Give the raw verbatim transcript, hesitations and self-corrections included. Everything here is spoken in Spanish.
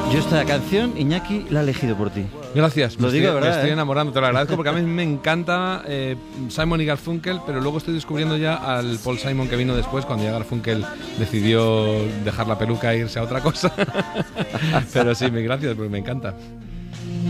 Yo esta canción, Iñaki, la he elegido por ti. Gracias, Lo me digo, estoy, ¿verdad? me estoy eh? enamorando, te lo agradezco porque a mí me encanta eh, Simon y Garfunkel, pero luego estoy descubriendo ya al Paul Simon que vino después, cuando ya Garfunkel decidió dejar la peluca e irse a otra cosa. Pero sí, me gracias porque me encanta.